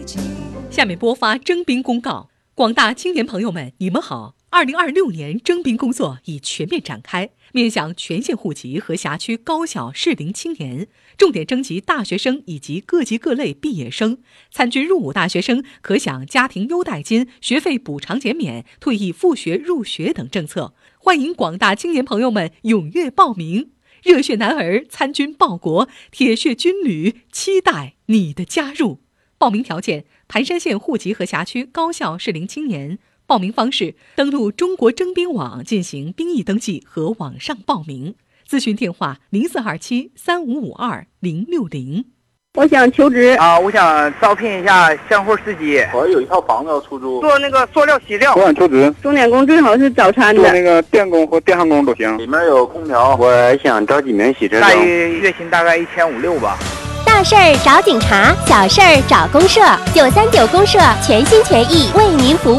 下面播发征兵公告。广大青年朋友们，你们好！2026年征兵工作已全面展开，面向全县户籍和辖区高校适龄青年，重点征集大学生以及各级各类毕业生。参军入伍大学生可享家庭优待金、学费补偿减免、退役复学入学等政策。欢迎广大青年朋友们踊跃报名，热血男儿参军报国，铁血军旅期待你的加入。报名条件：盘山县户籍和辖区高校适龄青年。报名方式：登录中国征兵网进行兵役登记和网上报名。咨询电话：04273552-060。 我想求职我想招聘一下相互司机。 我有一套房子要出租， 做那个塑料洗料。 我想求职， 钟点工最好是早餐的， 做那个电工或电焊工都行。里面有空调。我想招几名洗车大约月薪大概1500-1600吧。 大事儿找警察，小事儿找公社，939公社全心全意为您服务。